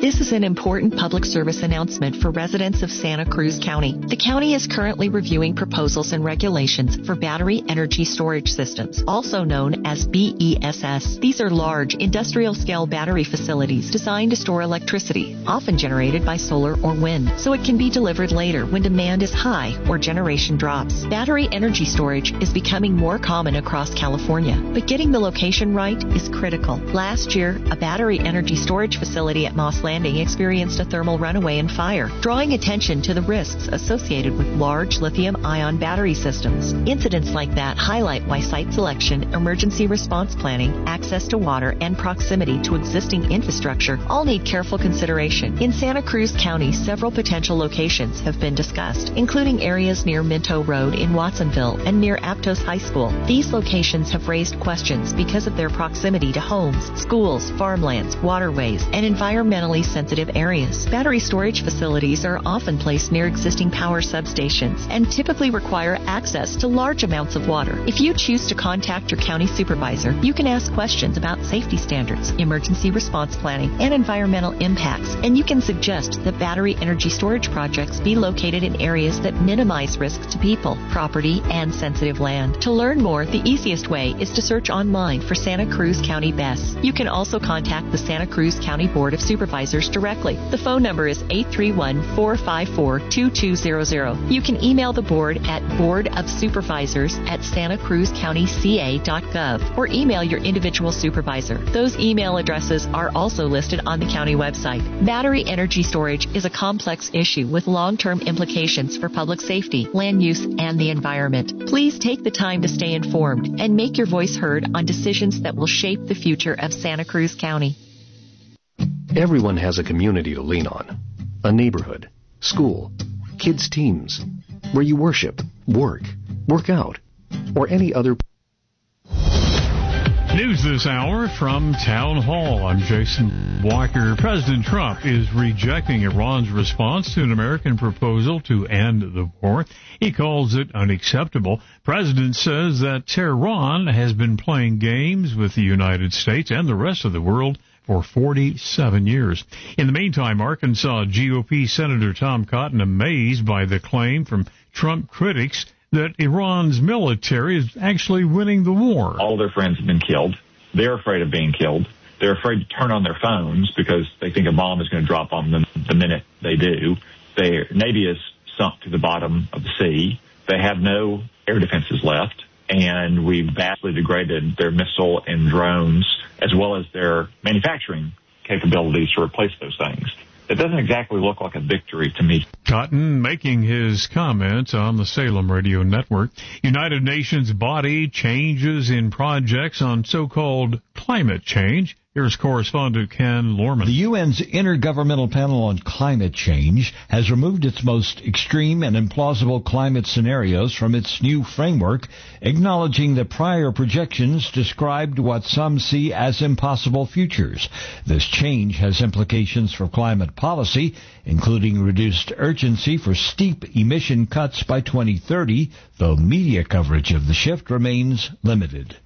This is an important public service announcement for residents of Santa Cruz County. The county is currently reviewing proposals and regulations for battery energy storage systems, also known as BESS. These are large, industrial-scale battery facilities designed to store electricity, often generated by solar or wind, so it can be delivered later when demand is high or generation drops. Battery energy storage is becoming more common across California, but getting the location right is critical. Last year, a battery energy storage facility at Moss Landing experienced a thermal runaway and fire, drawing attention to the risks associated with large lithium-ion battery systems. Incidents like that highlight why site selection, emergency response planning, access to water, and proximity to existing infrastructure all need careful consideration. In Santa Cruz County, several potential locations have been discussed, including areas near Minto Road in Watsonville and near Aptos High School. These locations have raised questions because of their proximity to homes, schools, farmlands, waterways, and environmentally sensitive areas. Battery storage facilities are often placed near existing power substations and typically require access to large amounts of water. If you choose to contact your county supervisor, you can ask questions about safety standards, emergency response planning, and environmental impacts, and you can suggest that battery energy storage projects be located in areas that minimize risks to people, property, and sensitive land. To learn more, the easiest way is to search online for Santa Cruz County BESS. You can also contact the Santa Cruz County Board of Supervisors directly. The phone number is 831-454-2200. You can email the board at boardofsupervisors@santacruzcountyca.gov or email your individual supervisor. Those email addresses are also listed on the county website. Battery energy storage is a complex issue with long-term implications for public safety, land use, and the environment. Please take the time to stay informed and make your voice heard on decisions that will shape the future of Santa Cruz County. Everyone has a community to lean on. A neighborhood, school, kids' teams, where you worship, work out, or any other. News this hour from Town Hall. I'm Jason Walker. President Trump is rejecting Iran's response to an American proposal to end the war. He calls it unacceptable. President says that Tehran has been playing games with the United States and the rest of the world for 47 years. In the meantime, Arkansas GOP Senator Tom Cotton amazed by the claim from Trump critics that Iran's military is actually winning the war. All their friends have been killed. They're afraid of being killed. They're afraid to turn on their phones because they think a bomb is going to drop on them the minute they do. Their Navy is sunk to the bottom of the sea. They have no air defenses left, and we've vastly degraded their missile and drones as well as their manufacturing capabilities to replace those things. It doesn't exactly look like a victory to me. Cotton making his comments on the Salem Radio Network. United Nations body changes in projects on so-called climate change. Here's correspondent Ken Lorman. The UN's Intergovernmental Panel on Climate Change has removed its most extreme and implausible climate scenarios from its new framework, acknowledging that prior projections described what some see as impossible futures. This change has implications for climate policy, including reduced urgency for steep emission cuts by 2030, though media coverage of the shift remains limited.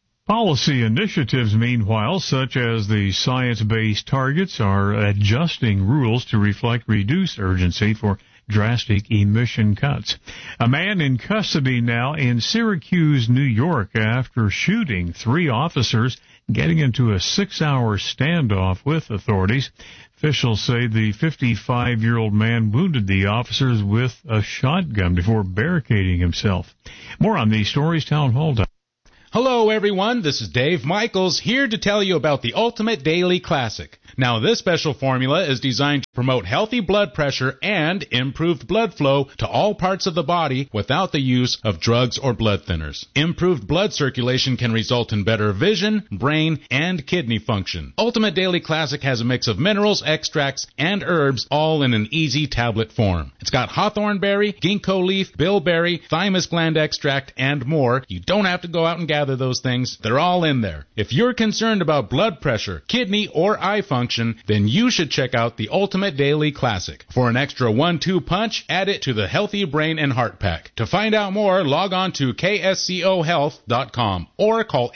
Policy initiatives, meanwhile, such as the science-based targets, are adjusting rules to reflect reduced urgency for drastic emission cuts. A man in custody now in Syracuse, New York, after shooting 3 officers, getting into a 6-hour standoff with authorities. Officials say the 55-year-old man wounded the officers with a shotgun before barricading himself. More on these stories, Town Hall. Hello, everyone. This is Dave Michaels here to tell you about the Ultimate Daily Classic. Now, this special formula is designed to promote healthy blood pressure and improved blood flow to all parts of the body without the use of drugs or blood thinners. Improved blood circulation can result in better vision, brain, and kidney function. Ultimate Daily Classic has a mix of minerals, extracts, and herbs, all in an easy tablet form. It's got hawthorn berry, ginkgo leaf, bilberry, thymus gland extract, and more. You don't have to go out and gather those things. They're all in there. If you're concerned about blood pressure, kidney, or eye function, function, then you should check out the Ultimate Daily Classic. For an extra 1-2 punch, add it to the Healthy Brain and Heart Pack. To find out more, log on to kscohealth.com or call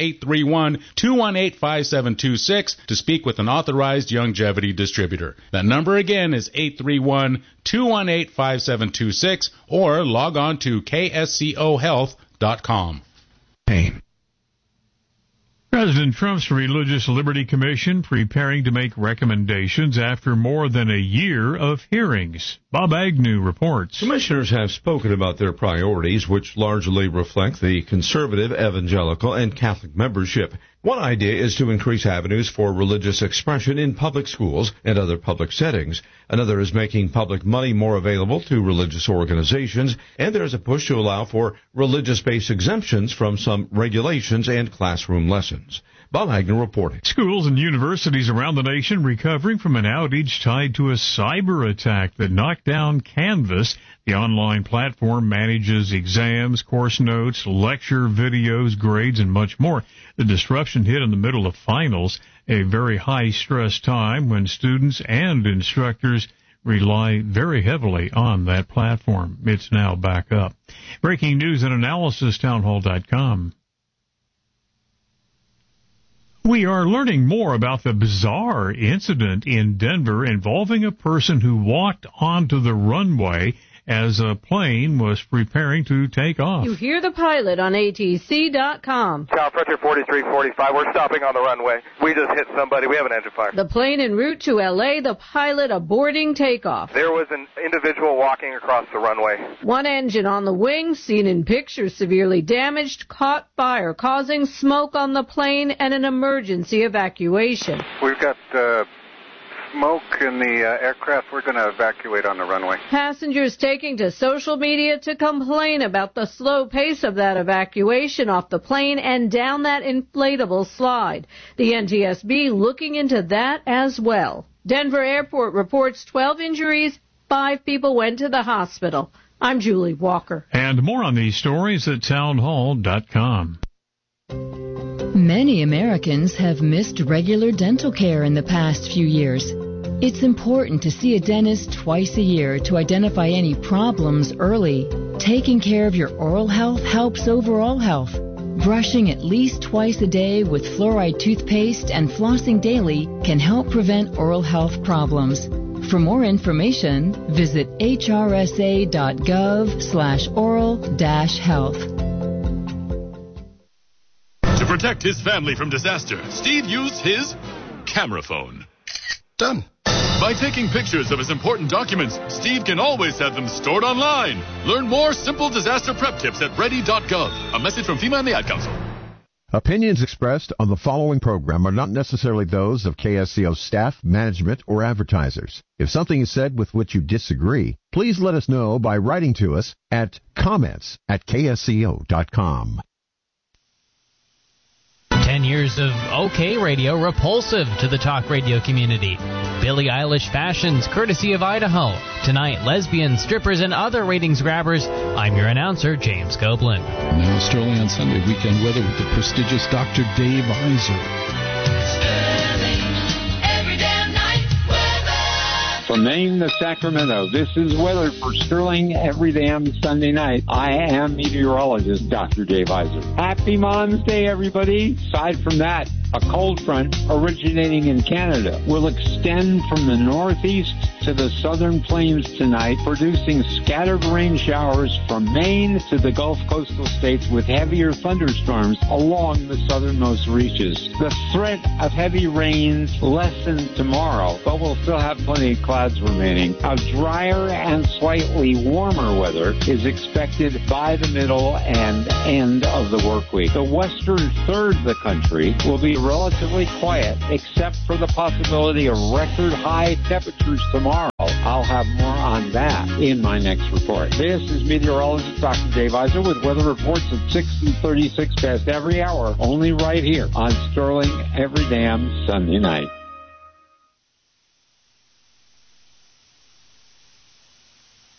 831-218-5726 to speak with an authorized longevity distributor. That number again is 831-218-5726 or log on to kscohealth.com. Pain. President Trump's Religious Liberty Commission preparing to make recommendations after more than a year of hearings. Bob Agnew reports. Commissioners have spoken about their priorities, which largely reflect the conservative, evangelical, and Catholic membership. One idea is to increase avenues for religious expression in public schools and other public settings. Another is making public money more available to religious organizations, and there's a push to allow for religious-based exemptions from some regulations and classroom lessons. Bob Agnew reporting. Schools and universities around the nation recovering from an outage tied to a cyber attack that knocked down Canvas. The online platform manages exams, course notes, lecture videos, grades, and much more. The disruption hit in the middle of finals, a very high-stress time when students and instructors rely very heavily on that platform. It's now back up. Breaking news and analysis, townhall.com. We are learning more about the bizarre incident in Denver involving a person who walked onto the runway as a plane was preparing to take off. You hear the pilot on ATC.com. South Frontier 4345, we're stopping on the runway. We just hit somebody. We have an engine fire. The plane en route to L.A., the pilot aborting takeoff. There was an individual walking across the runway. One engine on the wing, seen in pictures severely damaged, caught fire, causing smoke on the plane and an emergency evacuation. We've got smoke in the aircraft. We're going to evacuate on the runway. Passengers taking to social media to complain about the slow pace of that evacuation off the plane and down that inflatable slide. The NTSB looking into that as well. Denver Airport reports 12 injuries, 5 people went to the hospital. I'm Julie Walker. And more on these stories at townhall.com. Many Americans have missed regular dental care in the past few years. It's important to see a dentist twice a year to identify any problems early. Taking care of your oral health helps overall health. Brushing at least twice a day with fluoride toothpaste and flossing daily can help prevent oral health problems. For more information, visit hrsa.gov/oral-health. To protect his family from disaster, Steve used his camera phone. Done. By taking pictures of his important documents, Steve can always have them stored online. Learn more simple disaster prep tips at ready.gov. A message from FEMA and the Ad Council. Opinions expressed on the following program are not necessarily those of KSCO staff, management, or advertisers. If something is said with which you disagree, please let us know by writing to us at comments@ksco.com. 10 years of OK radio repulsive to the talk radio community. Billie Eilish fashions courtesy of Idaho. Tonight, lesbians, strippers, and other ratings grabbers. I'm your announcer, James Copeland. Now, Sterling on Sunday weekend weather with the prestigious Dr. Dave Iser. From Maine to Sacramento, this is weather for Sterling every damn Sunday night. I am meteorologist Dr. Dave Iser. Happy Mom's Day, everybody. Aside from that, a cold front originating in Canada will extend from the northeast to the southern plains tonight, producing scattered rain showers from Maine to the Gulf coastal states with heavier thunderstorms along the southernmost reaches. The threat of heavy rains lessens tomorrow, but we'll still have plenty of clouds remaining. A drier and slightly warmer weather is expected by the middle and end of the work week. The western third of the country will be relatively quiet, except for the possibility of record high temperatures tomorrow. I'll have more on that in my next report. This is meteorologist Dr. Dave Iser with weather reports at 6:36 past every hour, only right here on Sterling every damn Sunday night.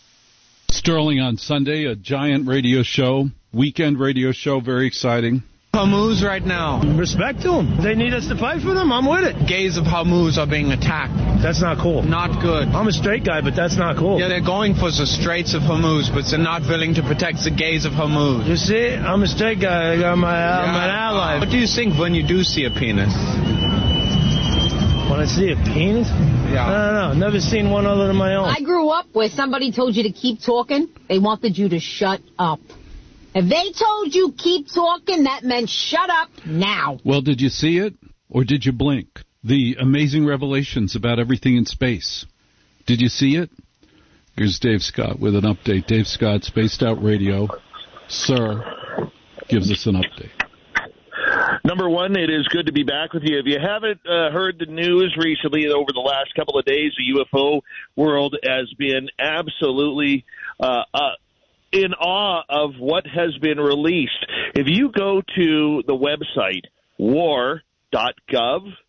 Sterling on Sunday, a giant radio show, weekend radio show, very exciting. Hormuz right now. Respect to them. They need us to fight for them. I'm with it. Gays of Hormuz are being attacked. That's not cool. Not good. I'm a straight guy, but that's not cool. Yeah, they're going for the Straits of Hormuz, but they're not willing to protect the gays of Hormuz. You see, I'm a straight guy. I got my ally. What do you think when you do see a penis? When I see a penis? Yeah. I don't know. Never seen one other than my own. I grew up where somebody told you to keep talking. They wanted you to shut up. If they told you keep talking, that meant shut up now. Well, did you see it or did you blink? The amazing revelations about everything in space. Did you see it? Here's Dave Scott with an update. Dave Scott, Spaced Out Radio. Sir, gives us an update. Number one, it is good to be back with you. If you haven't heard the news recently, over the last couple of days, the UFO world has been absolutely in awe of what has been released. If you go to the website war.gov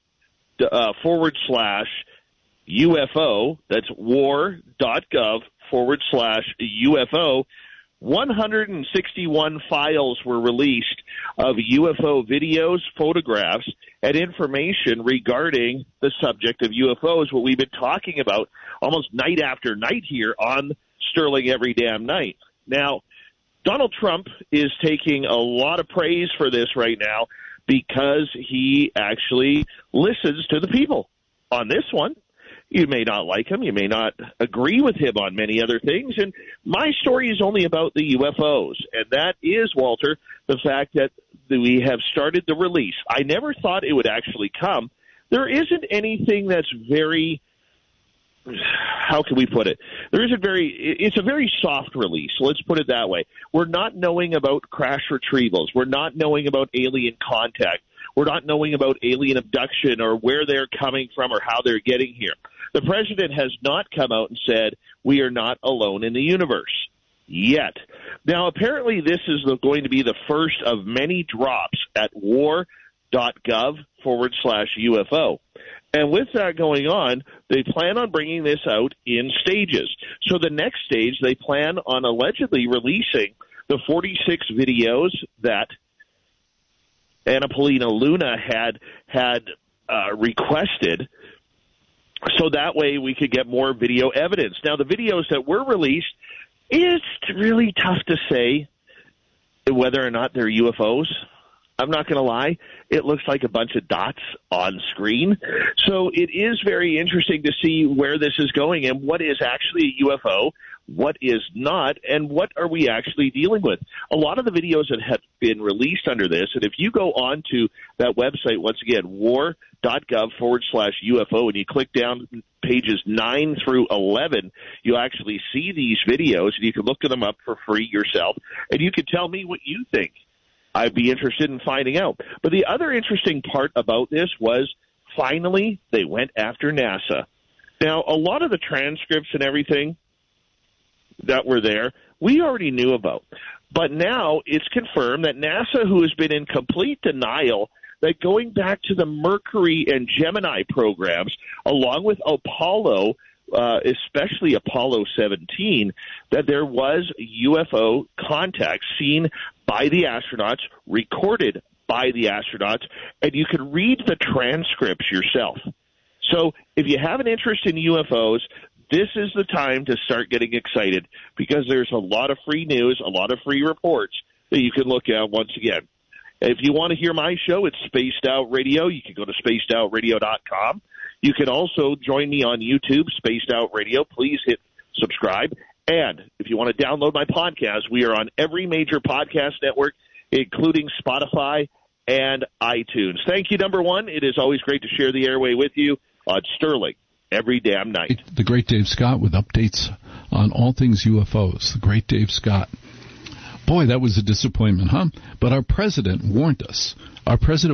/UFO, that's war.gov /UFO, 161 files were released of UFO videos, photographs, and information regarding the subject of UFOs, what we've been talking about almost night after night here on Sterling Every Damn Night. Now, Donald Trump is taking a lot of praise for this right now because he actually listens to the people on this one. You may not like him. You may not agree with him on many other things. And my story is only about the UFOs. And that is, Walter, the fact that we have started the release. I never thought it would actually come. There isn't anything that's very, how can we put it? It's a very soft release. Let's put it that way. We're not knowing about crash retrievals. We're not knowing about alien contact. We're not knowing about alien abduction or where they're coming from or how they're getting here. The president has not come out and said, we are not alone in the universe yet. Now, apparently this is going to be the first of many drops at war.gov /UFO. And with that going on, they plan on bringing this out in stages. So the next stage, they plan on allegedly releasing the 46 videos that Anna Paulina Luna had requested, so that way we could get more video evidence. Now, the videos that were released, it's really tough to say whether or not they're UFOs. I'm not going to lie. It looks like a bunch of dots on screen. So it is very interesting to see where this is going and what is actually a UFO, what is not, and what are we actually dealing with. A lot of the videos that have been released under this, and if you go on to that website, once again, war.gov /UFO, and you click down pages 9 through 11, you'll actually see these videos, and you can look them up for free yourself, and you can tell me what you think. I'd be interested in finding out. But the other interesting part about this was finally they went after NASA. Now, a lot of the transcripts and everything that were there, we already knew about. But now it's confirmed that NASA, who has been in complete denial, that going back to the Mercury and Gemini programs, along with Apollo, especially Apollo 17, that there was UFO contact seen by the astronauts, recorded by the astronauts, and you can read the transcripts yourself. So if you have an interest in UFOs, this is the time to start getting excited because there's a lot of free news, a lot of free reports that you can look at once again. If you want to hear my show, it's Spaced Out Radio. You can go to spacedoutradio.com. You can also join me on YouTube, Spaced Out Radio. Please hit subscribe. And if you want to download my podcast, we are on every major podcast network, including Spotify and iTunes. Thank you, number one. It is always great to share the airway with you on Sterling every damn night. The great Dave Scott with updates on all things UFOs. The great Dave Scott. Boy, that was a disappointment, huh? But our president warned us. I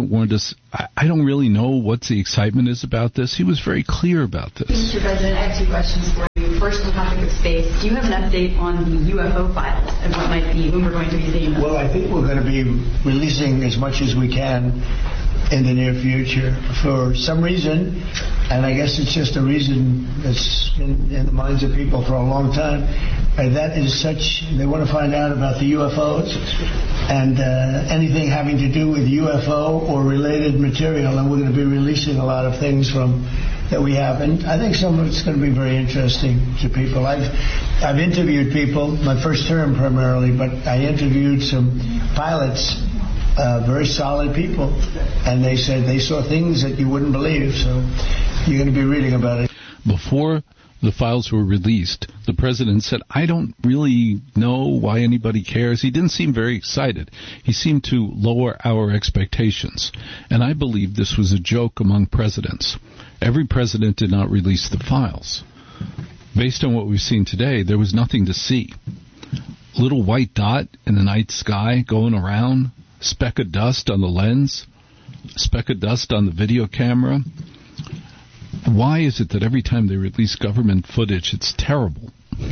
don't really know what the excitement is about this. He was very clear about this. Mr. President, I have two questions for you. First, on the topic of space. Do you have an update on the UFO files and when we're going to be seeing them? Well, I think we're going to be releasing as much as we can in the near future for some reason, and I guess it's just a reason that's in the minds of people for a long time. That is such, they want to find out about the UFOs and anything having to do with UFO or related material, and we're going to be releasing a lot of things that we haven't. I think some of it's going to be very interesting to people. I've interviewed people, my first term primarily, but I interviewed some pilots, very solid people, and they said they saw things that you wouldn't believe, so you're going to be reading about it. Before the files were released, the president said, I don't really know why anybody cares. He didn't seem very excited. He seemed to lower our expectations. And I believe this was a joke among presidents. Every president did not release the files. Based on what we've seen today, there was nothing to see. Little white dot in the night sky going around, speck of dust on the lens, speck of dust on the video camera. Why is it that every time they release government footage, it's terrible?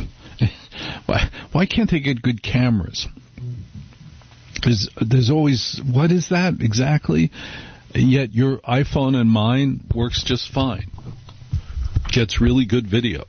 Why can't they get good cameras? There's always, what is that exactly? Yet your iPhone and mine works just fine. Gets really good video.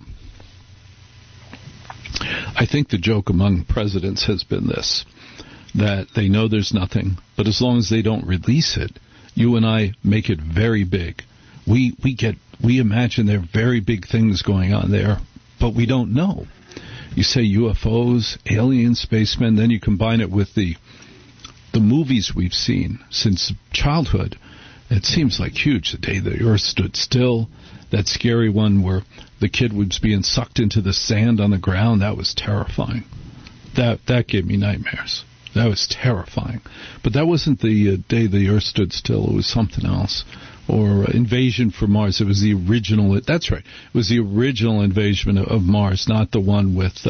I think the joke among presidents has been this, that they know there's nothing, but as long as they don't release it, you and I make it very big. We imagine there are very big things going on there, but we don't know. You say UFOs, alien spacemen, then you combine it with the movies we've seen since childhood. It seems like huge. The Day the Earth Stood Still, that scary one where the kid was being sucked into the sand on the ground, that was terrifying. That gave me nightmares. That was terrifying. But that wasn't the Day the Earth Stood Still. It was something else. Or Invasion from Mars. It was the original. That's right. It was the original Invasion of Mars, not the one with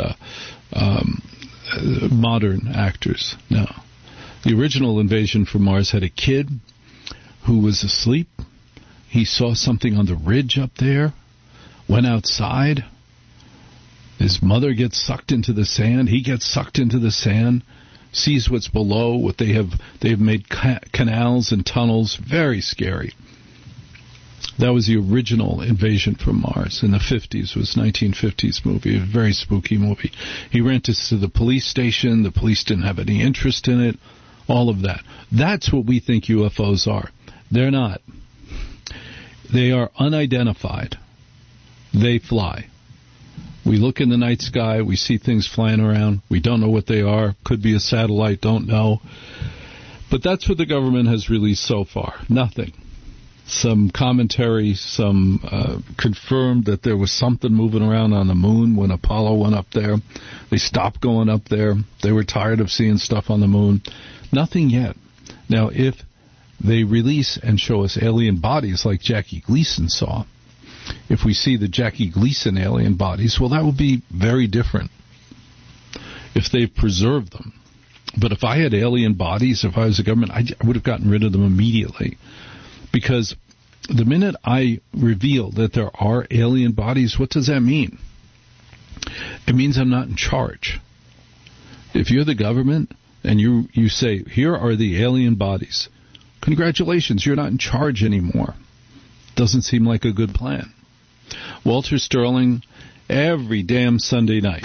modern actors. No. The original Invasion from Mars had a kid who was asleep. He saw something on the ridge up there, went outside. His mother gets sucked into the sand. He gets sucked into the sand, sees what's below. What they have made canals and tunnels. Very scary. That was the original Invasion from Mars in the 50s. It was a 1950s movie, a very spooky movie. He ran to the police station. The police didn't have any interest in it. All of that. That's what we think UFOs are. They're not. They are unidentified. They fly. We look in the night sky. We see things flying around. We don't know what they are. Could be a satellite. Don't know. But that's what the government has released so far. Nothing. Some commentary, confirmed that there was something moving around on the moon when Apollo went up there. They stopped going up there. They were tired of seeing stuff on the moon. Nothing yet. Now, if they release and show us alien bodies like Jackie Gleason saw, if we see the Jackie Gleason alien bodies, well, that would be very different if they've preserved them. But if I had alien bodies, if I was the government, I would have gotten rid of them immediately. Because the minute I reveal that there are alien bodies, what does that mean? It means I'm not in charge. If you're the government and you say, here are the alien bodies, congratulations, you're not in charge anymore. Doesn't seem like a good plan. Walter Sterling, every damn Sunday night.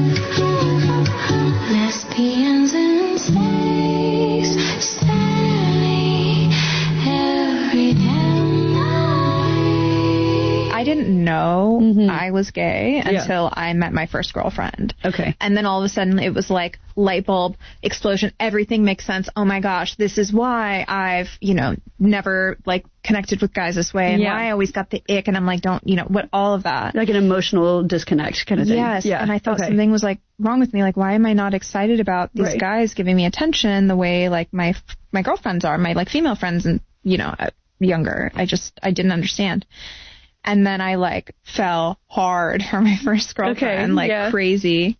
Lesbians in space, I didn't know I was gay until I met my first girlfriend. Okay. And then all of a sudden it was like light bulb, explosion, everything makes sense. Oh my gosh, this is why I've, never like connected with guys this way and why I always got the ick and I'm like, what, all of that. Like an emotional disconnect kind of thing. Yes. Yeah. And I thought something was like wrong with me. Like, why am I not excited about these guys giving me attention the way like my girlfriends are, my like female friends and, younger. I didn't understand. And then I, fell hard for my first girlfriend, crazy.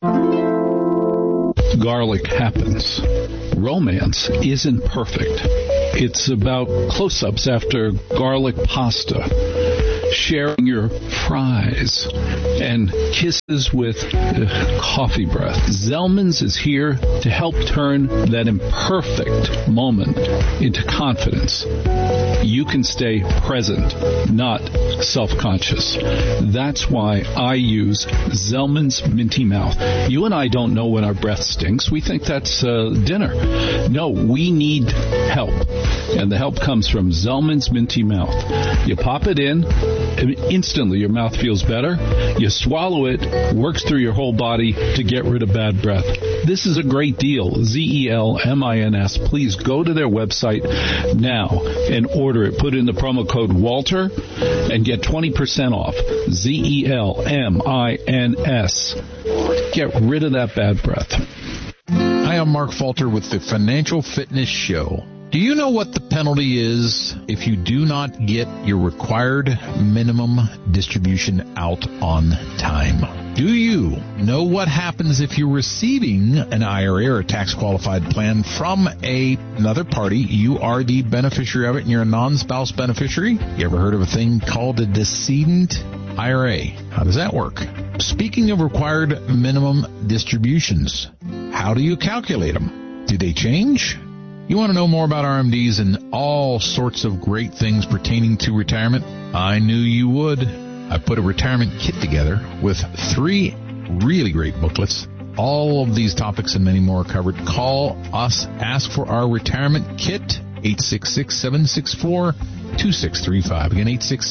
Garlic happens. Romance isn't perfect. It's about close-ups after garlic pasta. sharing your fries and kisses with coffee breath. Zellman's is here to help turn that imperfect moment into confidence. You can stay present, not self-conscious. That's why I use Zellman's Minty Mouth. You and I don't know when our breath stinks. We think that's dinner. No, we need help. And the help comes from Zellman's Minty Mouth. You pop it in, and instantly your mouth feels better. You swallow it, works through your whole body to get rid of bad breath. This is a great deal. Zellmins. Please go to their website now and order it. Put in the promo code Walter and get 20% off. Zellmins. Get rid of that bad breath. Hi, I'm Mark Falter with the Financial Fitness Show. Do you know what the penalty is if you do not get your required minimum distribution out on time? Do you know what happens if you're receiving an IRA or a tax-qualified plan from another party? You are the beneficiary of it and you're a non-spouse beneficiary. You ever heard of a thing called a decedent IRA? How does that work? Speaking of required minimum distributions, how do you calculate them? Do they change? You want to know more about RMDs and all sorts of great things pertaining to retirement? I knew you would. I put a retirement kit together with 3 really great booklets. All of these topics and many more are covered. Call us. Ask for our retirement kit. 866-764-2635. Again,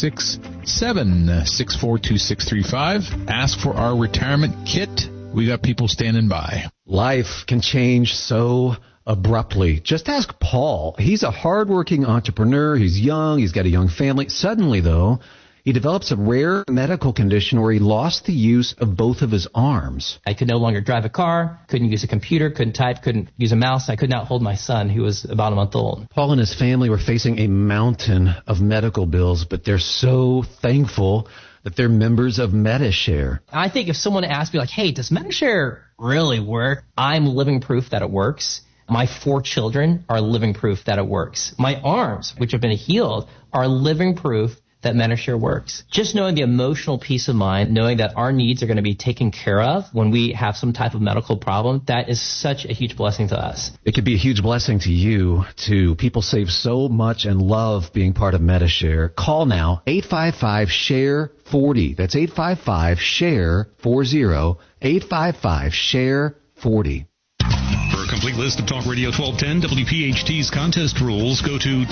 866-764-2635. Ask for our retirement kit. We got people standing by. Life can change so abruptly. Just ask Paul. He's a hardworking entrepreneur. He's young. He's got a young family. Suddenly, though, he develops a rare medical condition where he lost the use of both of his arms. I could no longer drive a car, couldn't use a computer, couldn't type, couldn't use a mouse. I could not hold my son, who was about a month old. Paul and his family were facing a mountain of medical bills, but they're so thankful that they're members of Medi-Share. I think if someone asked me, like, hey, does Medi-Share really work? I'm living proof that it works. My 4 children are living proof that it works. My arms, which have been healed, are living proof that Medi-Share works. Just knowing the emotional peace of mind, knowing that our needs are going to be taken care of when we have some type of medical problem, that is such a huge blessing to us. It could be a huge blessing to you, too. People save so much and love being part of Medi-Share. Call now, 855-SHARE-40. That's 855-SHARE-40, 855-SHARE-40. For a complete list of Talk Radio 1210 WPHT's contest rules, go to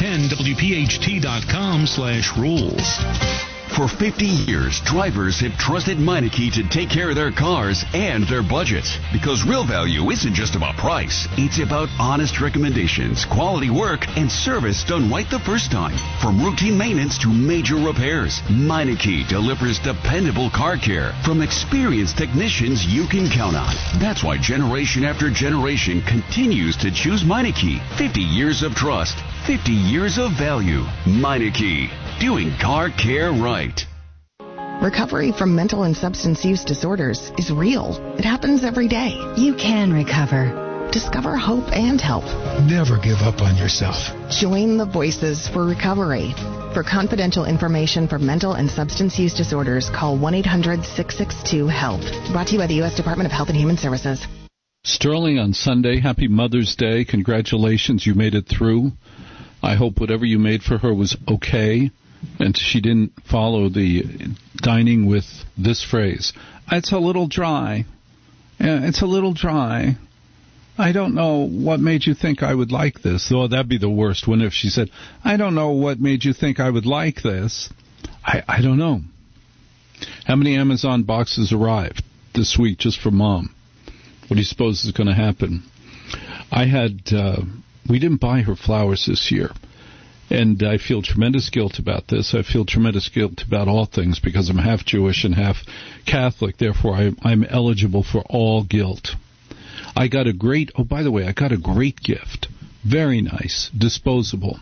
1210WPHT.com/rules. For 50 years, drivers have trusted Meineke to take care of their cars and their budgets. Because real value isn't just about price. It's about honest recommendations, quality work, and service done right the first time. From routine maintenance to major repairs, Meineke delivers dependable car care from experienced technicians you can count on. That's why generation after generation continues to choose Meineke. 50 years of trust, 50 years of value. Meineke, doing car care right. Recovery from mental and substance use disorders is real. It happens every day. You can recover. Discover hope and help. Never give up on yourself. Join the Voices for Recovery. For confidential information for mental and substance use disorders, call 1-800-662-HELP. Brought to you by the U.S. Department of Health and Human Services. Sterling on Sunday. Happy Mother's Day. Congratulations. You made it through. I hope whatever you made for her was okay. And she didn't follow the dining with this phrase. It's a little dry. It's a little dry. I don't know what made you think I would like this. Though that'd be the worst, wouldn't it, if she said, I don't know what made you think I would like this. I don't know. How many Amazon boxes arrived this week just for Mom? What do you suppose is going to happen? We didn't buy her flowers this year. And I feel tremendous guilt about this. I feel tremendous guilt about all things because I'm half Jewish and half Catholic. Therefore, I'm eligible for all guilt. I got a great gift. Very nice, disposable,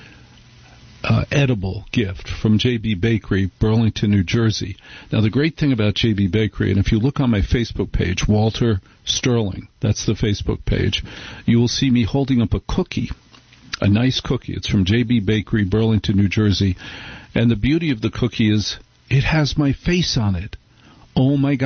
edible gift from JB Bakery, Burlington, New Jersey. Now, the great thing about JB Bakery, and if you look on my Facebook page, Walter Sterling, that's the Facebook page, you will see me holding up a cookie. a nice cookie. It's from JB Bakery, Burlington, New Jersey. And the beauty of the cookie is it has my face on it. Oh, my God.